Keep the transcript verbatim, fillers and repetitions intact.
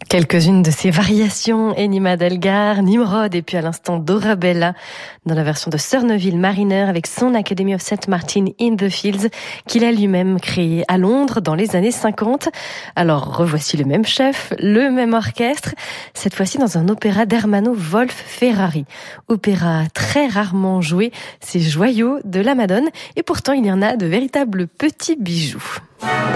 Quelques-unes de ces variations, Enima d'Elgar, Nimrod et puis à l'instant Dorabella dans la version de Sir Neville Mariner avec son Academy of Saint Martin in the Fields qu'il a lui-même créé à Londres dans les années cinquante. Alors revoici le même chef, le même orchestre, cette fois-ci dans un opéra d'Ermanno Wolf Ferrari. Opéra très rarement joué, c'est joyau de la Madone et pourtant il y en a de véritables petits bijoux.